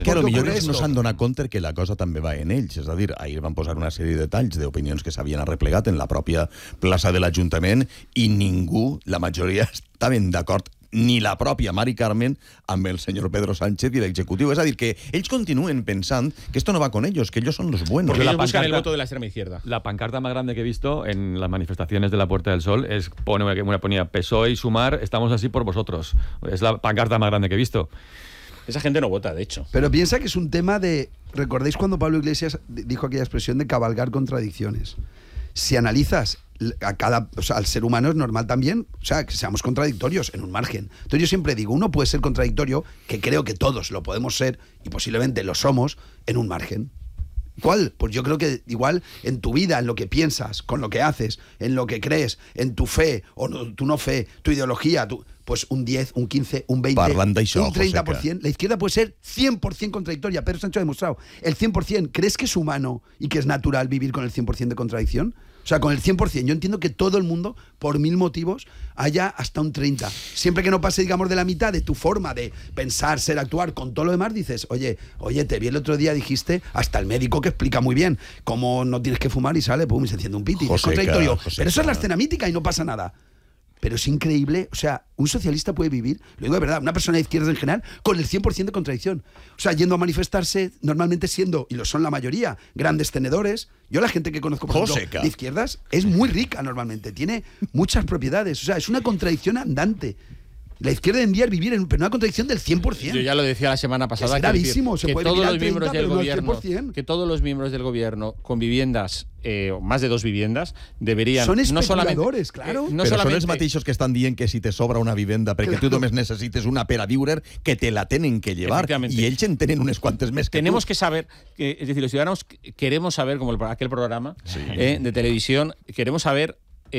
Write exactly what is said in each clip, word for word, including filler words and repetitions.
Que potser ells no s'han donat compte que la cosa també va en ells. És a dir, ahir van posar una sèrie de detalls d'opinions que s'havien arreplegat en la pròpia plaça de l'Ajuntament i ningú, la majoria, estaven d'acord, ni la pròpia Mari Carmen, amb el senyor Pedro Sánchez i l'executiu. És a dir, que ells continuen pensant que esto no va con ellos, que ellos son los buenos. Porque ellos buscan el voto de la extrema izquierda. La pancarta más grande que he visto en las manifestaciones de la Puerta del Sol es pone una ponía P S O E y Sumar, estamos así por vosotros. Es la pancarta más grande que he visto. Esa gente no vota, de hecho. Pero piensa que es un tema de... ¿Recordáis cuando Pablo Iglesias dijo aquella expresión de cabalgar contradicciones? Si analizas a cada, o sea, al ser humano es normal también, o sea, que seamos contradictorios en un margen. Entonces yo siempre digo, uno puede ser contradictorio, que creo que todos lo podemos ser, y posiblemente lo somos, en un margen. ¿Cuál? Pues yo creo que igual en tu vida, en lo que piensas, con lo que haces, en lo que crees, en tu fe, o no, tu no fe, tu ideología, tu, pues un diez, un quince, un veinte, això, un treinta por ciento. La izquierda puede ser cien por ciento contradictoria. Pedro Sánchez ha demostrado el cien por ciento. ¿Crees que es humano y que es natural vivir con el cien por ciento de contradicción? O sea, con el cien por ciento. Yo entiendo que todo el mundo, por mil motivos, haya hasta un treinta. Siempre que no pase, digamos, de la mitad de tu forma de pensar, ser, actuar, con todo lo demás, dices, oye, oye, te vi el otro día, dijiste, hasta el médico que explica muy bien cómo no tienes que fumar y sale, pum, y se enciende un piti. Es contradictorio. Joseca. Pero eso es la escena mítica y no pasa nada. Pero es increíble, o sea, un socialista puede vivir, lo digo de verdad, una persona de izquierdas en general, con el cien por ciento de contradicción. O sea, yendo a manifestarse, normalmente siendo, y lo son la mayoría, grandes tenedores. Yo la gente que conozco, por ejemplo, Joseca. de izquierdas, es muy rica normalmente, tiene muchas propiedades. O sea, es una contradicción andante. La izquierda en día es vivir en pero una contradicción del cien por ciento. Yo ya lo decía la semana pasada. Es gravísimo, que, se que puede todos vivir los al miembros treinta, del pero no al gobierno, cien por ciento. que todos los miembros del gobierno con viviendas, eh, más de dos viviendas, deberían Son no solamente, especuladores, claro. eh, no Però solamente, són els mateixos que estan dient que si te sobra una vivenda perquè Claro. tu només necessites una per a viure, que te la tenen que llevar. Efectivamente. I ells en tenen unes quantes més que tenemos tu. que saber, que, es decir, los ciudadanos queremos saber, como el, aquel programa eh, de televisión, queremos saber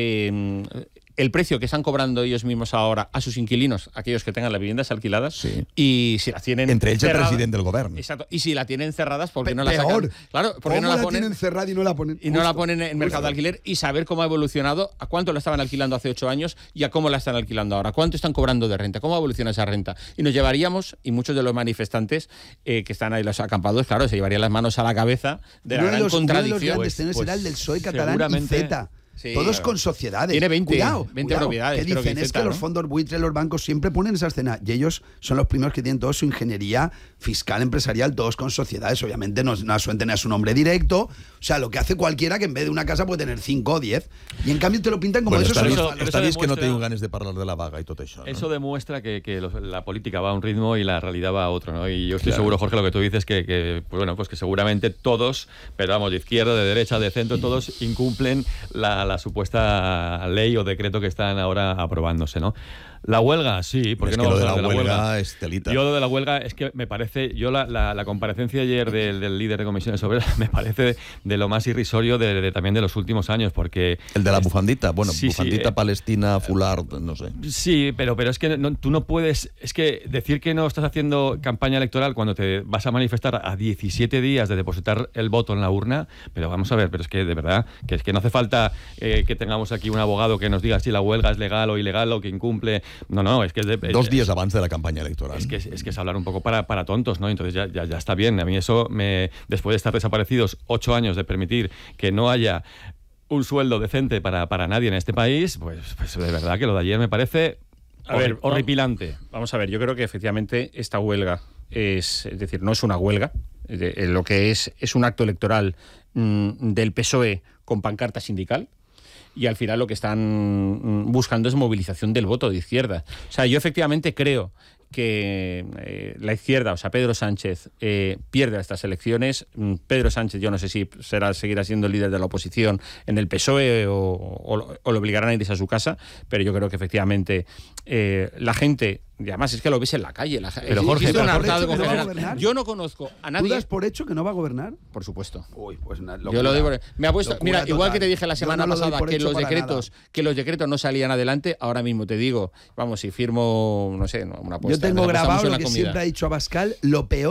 eh, el precio que están cobrando ellos mismos ahora a sus inquilinos, aquellos que tengan las viviendas alquiladas, Sí. y si las tienen Entre ells el cerradas- president del govern. Exacto. Y si la tienen cerradas, ¿por qué Pe- no la peor. sacan? Claro, ¿por qué ¿Cómo no la la ponen? tienen cerrada y no la ponen? Y no la Justo. ponen en mercado de alquiler, y saber cómo ha evolucionado, a cuánto la estaban alquilando hace ocho años y a cómo la están alquilando ahora, cuánto están cobrando de renta, cómo evoluciona esa renta. Y nos llevaríamos, y muchos de los manifestantes eh, que están ahí, los acampados, claro, se llevarían las manos a la cabeza de la Uno de gran los, uno de los contradicción. grandes tenores pues, será el del P S O E catalán y seguramente- Z. Sí, Todos claro. con sociedades. Tiene veinte, Cuidado, veinte cuidado. propiedades, Que creo dicen que es Z, que ¿no? los fondos buitres, los bancos siempre ponen esa escena. Y ellos son los primeros que tienen toda su ingeniería fiscal, empresarial, todos con sociedades. Obviamente no, no suelen tener a su nombre directo. O sea, lo que hace cualquiera que en vez de una casa puede tener cinco o diez. Y en cambio te lo pintan como Bueno, esos està son vist, los eso- malos. està vist que no demuestra- teniu ganes de parlar de la vaga i tot això. Eso No? demuestra que, que los- la política va a un ritmo y la realidad va a otro, ¿no? Y yo estoy Claro. seguro, Jorge, lo que tú dices, que, que, pues bueno, pues que seguramente todos, pero vamos, de izquierda, de derecha, de centro, todos incumplen la, la supuesta ley o decreto que están ahora aprobándose, ¿no? La huelga, sí, porque Es no que lo vamos de a la hablar huelga es telita. Yo lo de la huelga es que me parece, yo la, la, la comparecencia ayer del, del líder de Comisiones Obreras me parece de, de lo más irrisorio de, de, también de los últimos años, porque... El de la bufandita, bueno, Sí, sí, bufandita eh, palestina, fular, no sé. Sí, pero, pero es que no, tú no puedes... Es que decir que no estás haciendo campaña electoral cuando te vas a manifestar a diecisiete días de depositar el voto en la urna, pero vamos a ver, pero es que de verdad, que es que no hace falta eh, que tengamos aquí un abogado que nos diga si la huelga es legal o ilegal o que incumple... No, no, es que... Es de, Dos es, días abans de la campaña electoral. Es que es, es que es hablar un poco para, para tontos, ¿no? Entonces ya, ya, ya está bien. A mí eso, me, después de estar desaparecidos ocho años de permitir que no haya un sueldo decente para, para nadie en este país, pues, pues de verdad que lo de ayer me parece A ver, horripilante. Vamos a ver, yo creo que efectivamente esta huelga es, es decir, no es una huelga, de, eh, lo que es es un acto electoral mmm, del P S O E con pancarta sindical. Y al final lo que están buscando es movilización del voto de izquierda. O sea, yo efectivamente creo que eh, la izquierda, o sea, Pedro Sánchez, eh, pierde estas elecciones. Pedro Sánchez, yo no sé si será seguirá siendo el líder de la oposición en el P S O E o, o, o lo obligarán a irse a su casa, pero yo creo que efectivamente eh, la gente, y además es que lo ves en la calle, la, Pero Jorge, existe un ¿pero por hartazgo hecho que no va a general. gobernar? Yo no conozco a ¿Tú nadie, das por hecho que no va a gobernar? por supuesto. Uy, pues na- Yo locura. lo digo, me ha puesto, Locura mira, igual total. que te dije la Yo semana no lo doy pasada por que hecho los para decretos, nada. que los decretos no salían adelante, ahora mismo te digo, vamos, si firmo, no sé, una apuesta. Yo tengo nos apostamos grabado en lo la que comida. siempre ha dicho Abascal, lo peor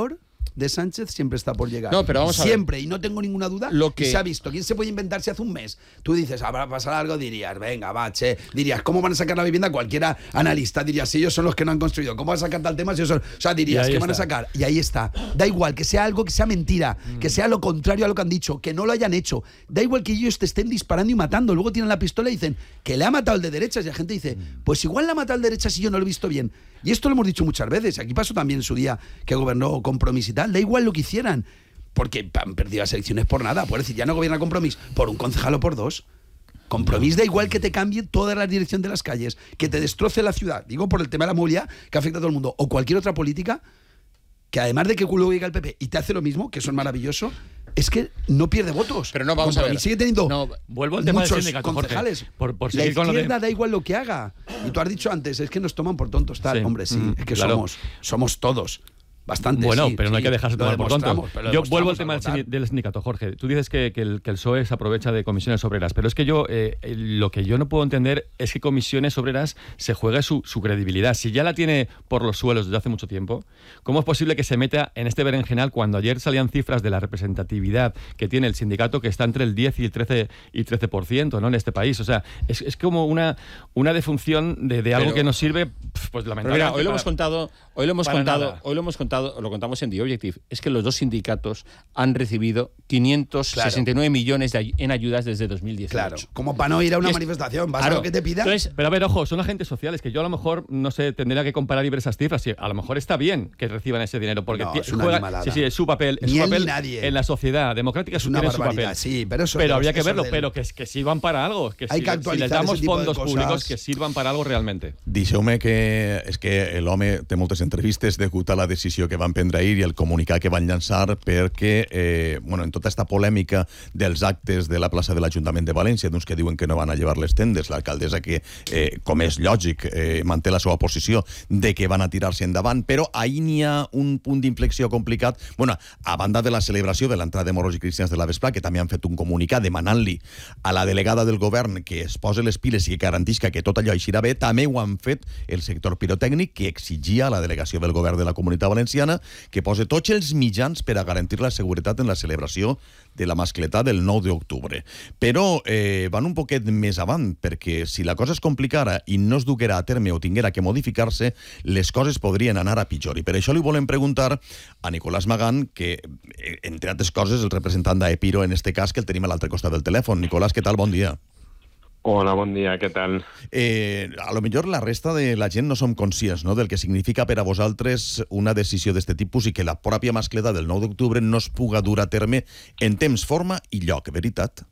de Sánchez siempre está por llegar. No, pero vamos a ver. Siempre, y no tengo ninguna duda, Lo que- y se ha visto. ¿Quién se puede inventar si hace un mes? Tú dices, habrá pasado algo, dirías, venga, va, che. Dirías, ¿cómo van a sacar la vivienda? Cualquiera analista diría, si ellos son los que no han construido, ¿cómo van a sacar tal tema si ellos son...? O sea, dirías, ahí ¿qué van a está. sacar? Y ahí está. Da igual, que sea algo que sea mentira, Mm. que sea lo contrario a lo que han dicho, que no lo hayan hecho. Da igual que ellos te estén disparando y matando. Luego tienen la pistola y dicen que le ha matado el de derechas. Y la gente dice, pues igual le ha matado el de derechas y yo no lo he visto bien. Y esto lo hemos dicho muchas veces. Aquí pasó también en su día que gobernó Compromís y tal. Da igual lo que hicieran, porque han perdido las elecciones por nada. Puedes decir, ya no gobierna Compromís por un concejal o por dos. Compromís da igual que te cambie toda la dirección de las calles, que te destroce la ciudad. Digo por el tema de la movilidad que afecta a todo el mundo. O cualquier otra política que además de que luego llega el P P y te hace lo mismo, que eso es maravilloso, es que no pierde votos. Pero no, vamos a ver. Sigue teniendo No, vuelvo al tema del muchos sindicato, Jorge. concejales. Por- por la seguir con lo de- izquierda da igual lo que haga. Y tú has dicho antes, es que nos toman por tontos tal. Sí. Hombre, sí, Mm, es que claro. somos, somos todos. Bastante, Bueno, sí, pero no hay sí, que dejarse lo tomar por tonto. demostramos, pero lo Yo vuelvo al demostramos tema del, votar. sindi- del sindicato, Jorge. Tú dices que, que el, que el P S O E se aprovecha de comisiones obreras, pero es que yo eh, lo que yo no puedo entender es que comisiones obreras se juegue su, su credibilidad. Si ya la tiene por los suelos desde hace mucho tiempo, ¿cómo es posible que se meta en este berenjenal cuando ayer salían cifras de la representatividad que tiene el sindicato que está entre el diez y el trece y trece por ciento, ¿no? En este país? O sea, es, es como una, una defunción de, de algo Pero- que nos sirve, pf, pues Pero lamentablemente. mira, hoy lo para- hemos contado, hoy lo hemos para contado, nada. hoy lo hemos contado, lo contamos en The Objective, es que los dos sindicatos han recibido quinientos sesenta y nueve millones de ay- en ayudas desde dos mil dieciocho. Claro, como para no ir a una Y es- manifestación, vas claro, a lo que te pida. entonces, Pero a ver, ojo, son agentes sociales que yo a lo mejor, no sé, tendría que comparar y ver esas cifras. Sí, a lo mejor está bien que reciban ese dinero porque No, ti- es una juega- animalada. sí, sí, es su papel, es Ni su él ni papel nadie. en la sociedad democrática, Es una tiene su barbaridad, papel. sí, pero eso- Pero habría que eso verlo, del- pero que, que sirvan para algo, que Hay si, que si actualizar les damos ese tipo de fondos cosas. públicos que sirvan para algo realmente. Deixeu-me que és que l'home té moltes entrevistes degut a la decisió que van prendre ahir i el comunicat que van llançar perquè, eh, bueno, en tota esta polèmica dels actes de la plaça de l'Ajuntament de València, d'uns que diuen que no van a llevar les tendes, l'alcaldessa que, eh, com és lògic, eh, manté la seva posició de que van a tirar-se endavant, però ahir n'hi ha un punt d'inflexió complicat, bueno, a banda de la celebració de l'entrada de moros i cristians de la Vesprà, que també han fet un comunicat demanant-li a la delegada del govern que es posi les piles i que garantisca que tot allò eixirà bé, també ho han fet el sector pirotècnic, que exigia a la delegació del govern de la Comunitat Valenciana que posi tots els mitjans per a garantir la seguretat en la celebració de la mascletà del nou d'octubre. Però eh, van un poquet més avant, perquè si la cosa es complicara i no es duguera a terme o tinguera que modificar-se, les coses podrien anar a pitjor. I per això li volem preguntar a Nicolás Magán, que, eh, entre altres coses, el representant d'Epiro, en este cas, que el tenim a l'altre costat del telèfon. Nicolás, què tal? Bon dia. Hola, bon dia, què tal? Eh, a lo millor la resta de la gent no som conscients, no?, del que significa per a vosaltres una decisió d'este tipus i que la pròpia mascleta del nou d'octubre no es puga dur a terme en temps, forma i lloc, veritat?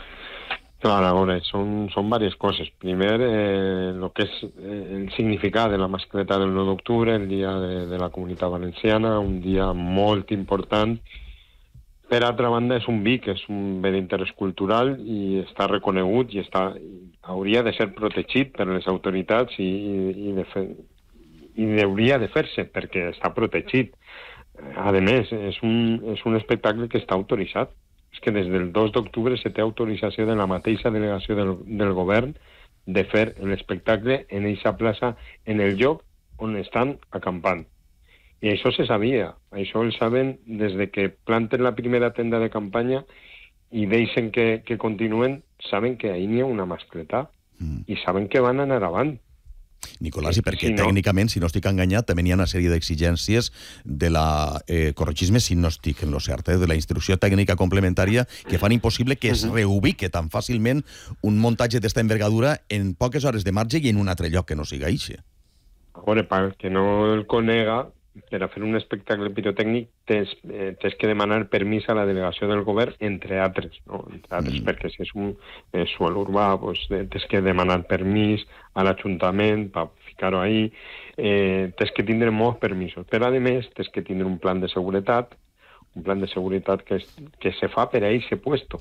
Clar, a veure, són, són diverses coses. Primer, eh, el que és eh, el significat de la mascleta del nou d'octubre, el dia de, de la Comunitat Valenciana, un dia molt important. Per altra banda, és un B I C, és un bé d'interès cultural i està reconegut i està, hauria de ser protegit per les autoritats i, i, de fer, i hauria de fer-se perquè està protegit. A més, és un, és un espectacle que està autoritzat. És que des del dos d'octubre se té autorització de la mateixa delegació del, del govern de fer l'espectacle en eixa plaça, en el lloc on estan acampant. I això se sabia, això el saben des de que planten la primera tenda de campanya i deixen que, que continuen, saben que ahir n'hi ha una mascletà mm. i saben que van anar avant. Nicolás, i perquè si no... tècnicament, si no estic enganyat, també hi ha una sèrie d'exigències de la, eh, corregis-me si no estic en lo cert, eh, de la instrucció tècnica complementària que fan impossible que es reubique tan fàcilment un muntatge d'esta envergadura en poques hores de marge i en un altre lloc que no siga eixe. A veure, per que no el conega, per a fer un espectacle pirotècnic tens, eh, tens que demanar permís a la delegació del govern, entre altres, no? Entre altres, mm. perquè si és un eh, suelo urbà, pues, eh, tens que demanar permís a l'Ajuntament per ficar-ho ahí, eh, tens que tindre molts permisos, però a més tens que tindre un plan de seguretat, un plan de seguretat que, es, que se fa per a eixe puesto,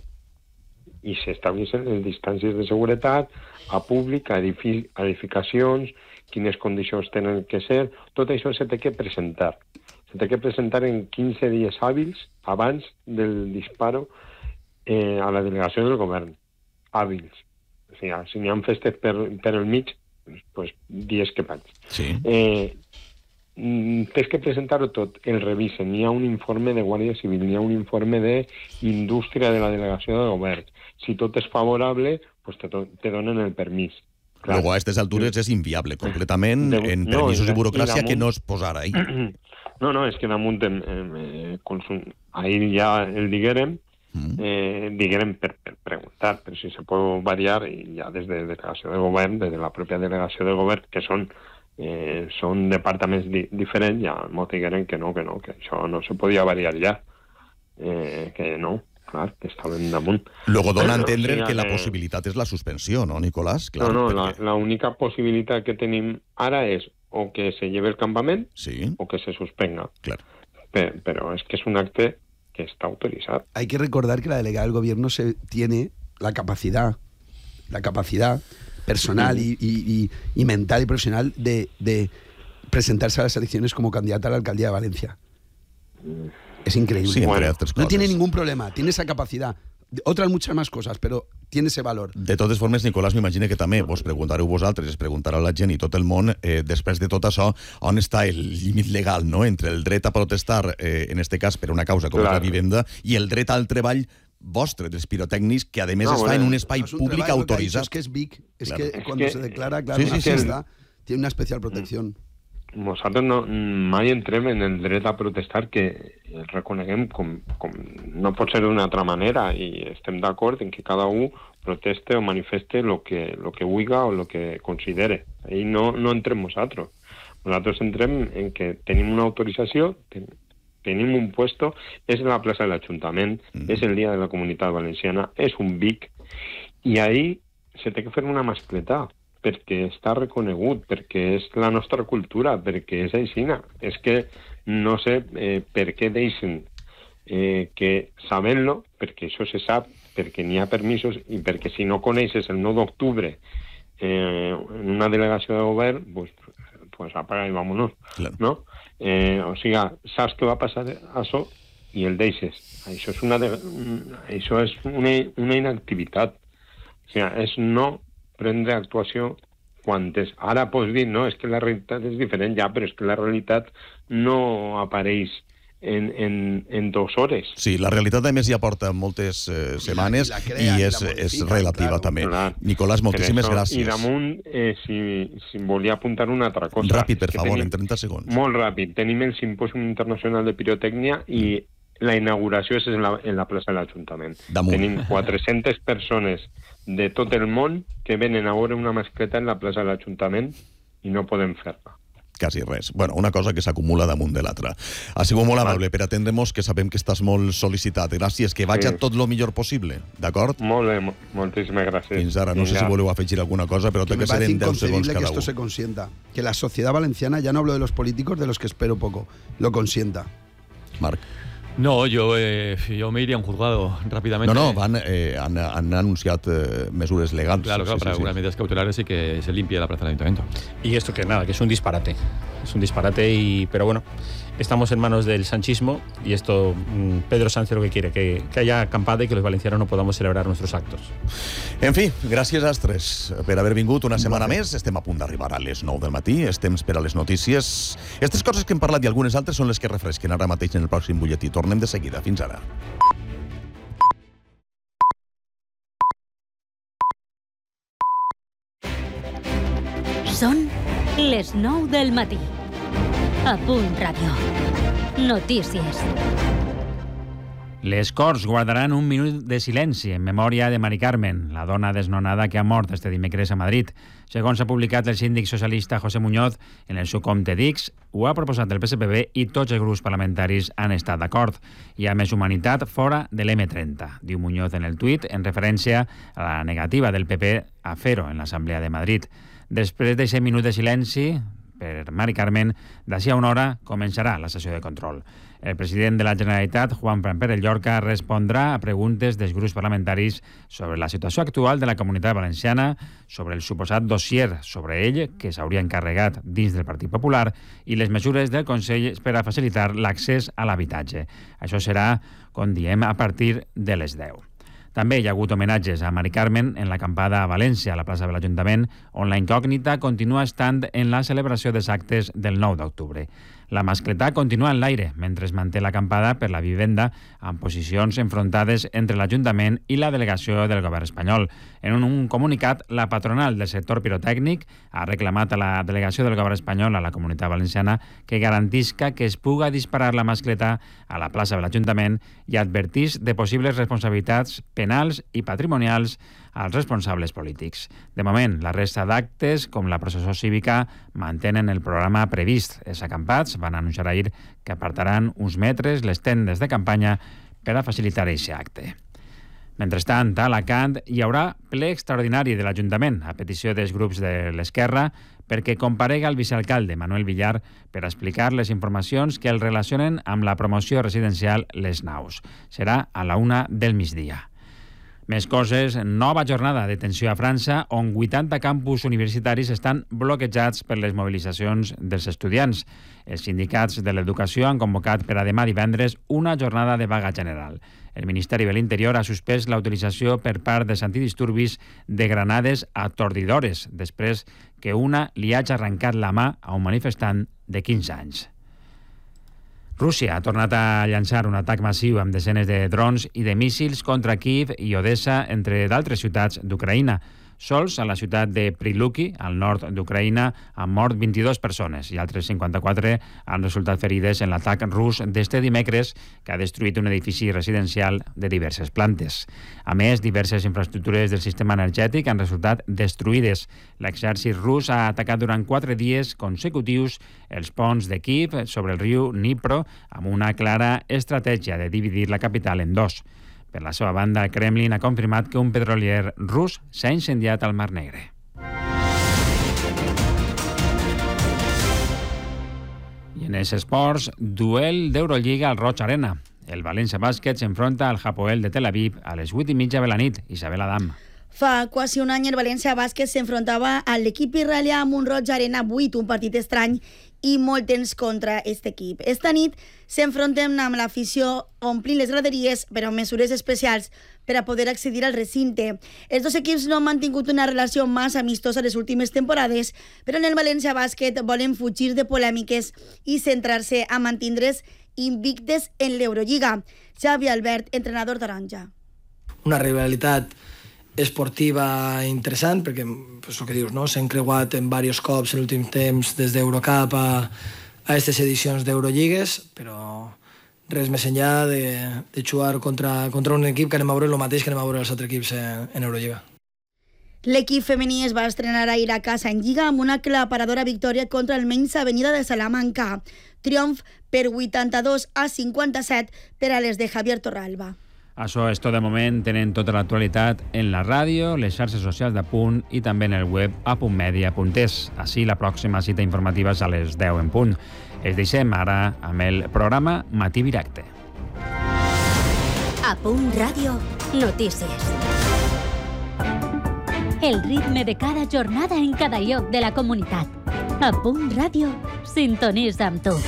i s'estableixen les distàncies de seguretat a públic, a, edific a edificacions, quines condicions tenen que ser, tot això se té que presentar. Se té que presentar en quinze dies hàbils abans del disparo eh, a la delegació del govern. Hàbils. O sigui, si n'hi ha festes per, per el mig, pues, dies que vaig. Sí. Eh, mm, tens que presentar-ho tot, el revisen, hi ha un informe de Guàrdia Civil, hi ha un informe d'indústria de la delegació de govern. Si tot és favorable, pues te, te donen el permís. Clar. Luego a aquestes altures és inviable completament de, en no, permisos i i burocràcia damunt, que no es posarà ahí. No, no, és que damunt em, em, consum, ahir ja el diguérem, mm. eh, diguérem per, per preguntar, però si se pot variar, i ja des de delegació de govern, des de la pròpia delegació de govern, que són eh, són departaments di diferents, ja m'ho digueren que no, que no, que això no se podia variar ja, eh, que no. Clar, que estaven damunt. Luego dona a entendre o sigui, que la eh... possibilitat és la suspensió, no, Nicolás? Clar, no, no, perquè... la, la única possibilitat que tenim ara és o que se lleve el campament sí. o que se suspenga. Clar. Pero, pero es que es un acte que está autorizado. Hay que recordar que la delegada del gobierno se tiene la capacidad, la capacidad personal y, y, y, y mental y profesional de, de presentarse a las elecciones como candidata a la alcaldía de Valencia. Es increíble. Sí, bueno, no cosas. Tiene ningún problema, tiene esa capacidad. Otras muchas más cosas, però tiene ese valor. De totes formes, Nicolás, m'imagino que també vos preguntareu vosaltres, es preguntarà la gent i tot el món, eh, després de tot això, on està el límit legal, no?, entre el dret a protestar, eh, en este cas per una causa com claro. la vivenda, i el dret al treball vostre, dels pirotècnics, que a més no, està bueno, en un espai no públic treball, autoritzat. Es que es Vic, es claro. que es cuando que, se declara, claro, sí, sí, una sí, fiesta, sí. tiene una especial protección. Nosaltres no, mai entrem en el dret a protestar, que el reconeguem com, com no pot ser d'una altra manera, i estem d'acord en que cada un proteste o manifeste el que, lo que vulga o el que considere. Ahí no, no entrem nosaltres. Nosaltres entrem en que tenim una autorització, ten, tenim un puesto, és la plaça de l'Ajuntament, mm. és el dia de la Comunitat Valenciana, és un Vic, i ahí se té que fer una mascletà, perquè està reconegut, perquè és la nostra cultura, perquè és aixina. És que no sé eh, per què deixen eh, que sabent-lo, perquè això se sap, perquè n'hi ha permisos, i perquè si no coneixes el nou d'octubre eh, en una delegació de govern, pues, pues apaga i vámonos. Claro. No? Eh, o sigui, saps que va passar això i el deixes. Això és una, de, això és una, una inactivitat. O sigui, és no prendre actuació quan és... Ara pots dir, no, és que la realitat és diferent, ja, però és que la realitat no apareix en, en, en dues hores. Sí, la realitat, a més, ja porta moltes eh, setmanes i, crea, i és, i és relativa, claro, també. Clar. Nicolás, moltíssimes això, gràcies. I damunt, eh, si, si em volia apuntar una altra cosa... Ràpid, per favor, tenim, en trenta segons. Molt ràpid. Tenim el Simpòsium Internacional de Pirotècnia i la inauguració és en la, en la plaça de l'Ajuntament. Tenim quatre-centes persones de tot el món que venen a veure una mascleta en la plaça de l'Ajuntament i no podem fer-la. Quasi res. Bueno, una cosa que s'acumula damunt de l'altra. Ha sigut molt amable per atendre-nos, que sabem que estàs molt sol·licitat. Gràcies, que vaig sí. a tot lo millor possible, d'acord? Molt bé, moltíssimes gràcies. Fins ara, no Vinga. sé si voleu afegir alguna cosa, però té que, que ser en deu segons cada que esto un. se consienta. Que la sociedad valenciana, ya no hablo de los políticos, de los que espero poco, lo consienta. Marc. No, yo, eh, yo me iría a un juzgado rápidamente. No, no, van, eh, han, han anunciat eh, mesures legals. Claro, claro, sí, para sí, algunas sí. medidas cautelares y que se limpie la plaza del Ayuntamiento. Y esto que nada, que es un disparate. Es un disparate, y pero bueno, estamos en manos del sanchismo y esto, mmm, Pedro Sánchez lo que quiere, que, que haya acampada y que los valencianos no podamos celebrar nuestros actos. En fi, gràcies als tres per haver vingut una setmana més. Estem a punt d'arribar a les nou del matí, és temps per a les notícies. Aquestes coses que hem parlat i algunes altres són les que refresquen ara mateix en el pròxim butlletí. Tornem de seguida. Fins ara. Són les nou del matí. A Punt Ràdio. Notícies. Les Corts guardaran un minut de silenci en memòria de Mari Carmen, la dona desnonada que ha mort este dimecres a Madrid. Segons ha publicat el síndic socialista José Muñoz en el seu compte d'X, ho ha proposat el P S P B i tots els grups parlamentaris han estat d'acord. Hi ha més humanitat fora de l'M trenta, diu Muñoz en el tuit, en referència a la negativa del P P a fer-ho en l'Assemblea de Madrid. Després d'aquest minut de silenci per Mari Carmen, d'ací a una hora començarà la sessió de control. El president de la Generalitat, Juan Pere Llorca, respondrà a preguntes dels grups parlamentaris sobre la situació actual de la Comunitat Valenciana, sobre el suposat dossier sobre ell que s'hauria encarregat dins del Partit Popular i les mesures del Consell per a facilitar l'accés a l'habitatge. Això serà, com diem, a partir de les deu. També hi ha hagut homenatges a Mari Carmen en l'acampada a València, a la plaça de l'Ajuntament, on la incògnita continua estant en la celebració dels actes del nou d'octubre. La mascletà continua en l'aire mentre es manté l'acampada per la vivenda amb posicions enfrontades entre l'Ajuntament i la delegació del govern espanyol. En un comunicat, la patronal del sector pirotècnic ha reclamat a la delegació del govern espanyol a la Comunitat Valenciana que garantisca que es puga disparar la mascletà a la plaça de l'Ajuntament i advertís de possibles responsabilitats penals i patrimonials als responsables polítics. De moment, la resta d'actes, com la processó cívica, mantenen el programa previst. Els acampats van anunciar ahir que apartaran uns metres les tendes de campanya per a facilitar aquest acte. Mentrestant, a Alacant hi haurà ple extraordinari de l'Ajuntament a petició dels grups de l'Esquerra perquè comparega el vicealcalde Manuel Villar per explicar les informacions que el relacionen amb la promoció residencial Les Naus. Serà a la una del migdia. Més coses, nova jornada de tensió a França, on vuitanta campus universitaris estan bloquejats per les mobilitzacions dels estudiants. Els sindicats de l'educació han convocat per a demà divendres una jornada de vaga general. El Ministeri de l'Interior ha suspès la utilització per part dels antidisturbis de granades atordidores, després que una li hagi arrencat la mà a un manifestant de quinze anys. Rússia ha tornat a llançar un atac massiu amb desenes de drons i de míssils contra Kíev i Odessa, entre d'altres ciutats d'Ucraïna. Sols a la ciutat de Priluki, al nord d'Ucraïna, han mort vint-i-dues persones i altres cinquanta-quatre han resultat ferides en l'atac rus d'este dimecres que ha destruït un edifici residencial de diverses plantes. A més, diverses infraestructures del sistema energètic han resultat destruïdes. L'exèrcit rus ha atacat durant quatre dies consecutius els ponts de Kíev sobre el riu Dnipro amb una clara estratègia de dividir la capital en dos. Per la seva banda, el Kremlin ha confirmat que un petrolier rus s'ha incendiat al Mar Negre. I en els esports, duel d'Eurolliga al Roig Arena. El València Bàsquet s'enfronta al Hapoel de Tel Aviv a les vuit i mitja de la nit. Isabel Adam. Fa quasi un any el València Bàsquet s'enfrontava a l'equip israelià amb un Roig Arena vuit, un partit estrany i molt temps contra aquest equip. Esta nit s'enfrontem amb l'afició omplint les graderies, però amb mesures especials per a poder accedir al recinte. Els dos equips no han mantingut una relació massa amistosa les últimes temporades, però en el València Bàsquet volen fugir de polèmiques i centrar-se a mantindre's invictes en l'Eurolliga. Xavi Albert, entrenador taronja. Una rivalitat esportiva interessant, perquè pues, el que dius, no? S'han creuat en diversos cops en l'últim temps des d'Eurocup a aquestes edicions d'Eurolligues, però res més enllà de, de jugar contra, contra un equip que anem a veure el mateix que anem a veure els altres equips en, en Eurolliga. L'equip femení es va estrenar ahir a casa en Lliga amb una aclaparadora victòria contra el Menys Avenida de Salamanca. Triomf per vuitanta-dos a cinquanta-set per a les de Javier Torralba. Això és tot de moment. Tenen tota l'actualitat en la ràdio, les xarxes socials de Punt i també en el web a punt media punt es. Així, la pròxima cita informativa és a les deu en punt. Es deixem ara amb el programa Matí Directe. A Punt Ràdio, notícies. El ritme de cada jornada en cada lloc de la comunitat. A Punt Ràdio, sintonitza amb tu.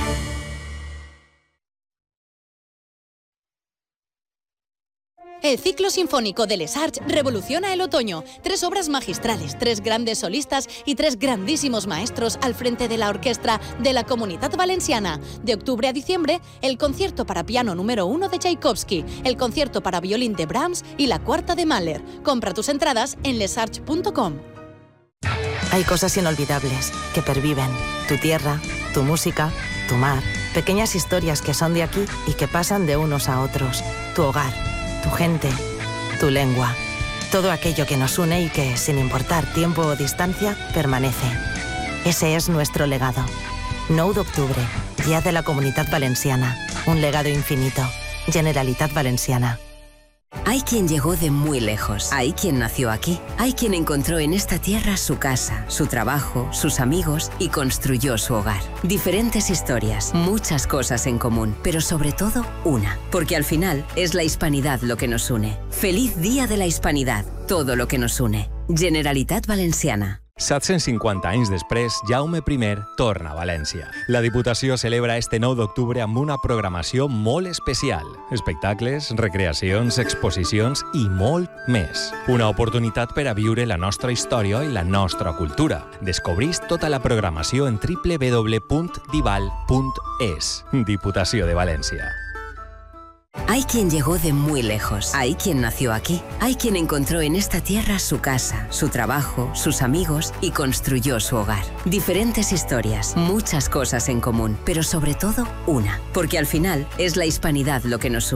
El ciclo sinfónico de Les Arts revoluciona el otoño. Tres obras magistrales, tres grandes solistas y tres grandísimos maestros al frente de la orquesta de la Comunitat Valenciana. De octubre a diciembre, el concierto para piano número uno de Tchaikovsky, el concierto para violín de Brahms y la cuarta de Mahler. Compra tus entradas en lesarts punto com. Hay cosas inolvidables que perviven. Tu tierra, tu música, tu mar. Pequeñas historias que son de aquí y que pasan de unos a otros. Tu hogar. Tu gente, tu lengua, todo aquello que nos une y que, sin importar tiempo o distancia, permanece. Ese es nuestro legado. nou d'octubre, Día de la Comunitat Valenciana. Un legado infinito. Generalitat Valenciana. Hay quien llegó de muy lejos, hay quien nació aquí, hay quien encontró en esta tierra su casa, su trabajo, sus amigos y construyó su hogar. Diferentes historias, muchas cosas en común, pero sobre todo una, porque al final es la hispanidad lo que nos une. Feliz Día de la Hispanidad, todo lo que nos une. Generalitat Valenciana. set-cents cinquanta anys després, Jaume I torna a València. La Diputació celebra este nou d'octubre amb una programació molt especial. Espectacles, recreacions, exposicions i molt més. Una oportunitat per a viure la nostra història i la nostra cultura. Descobrís tota la programació en doble u doble u doble u punt dival punt es. Diputació de València. Hay quien llegó de muy lejos, hay quien nació aquí, hay quien encontró en esta tierra su casa, su trabajo, sus amigos y construyó su hogar. Diferentes historias, muchas cosas en común, pero sobre todo una, porque al final es la hispanidad lo que nos une.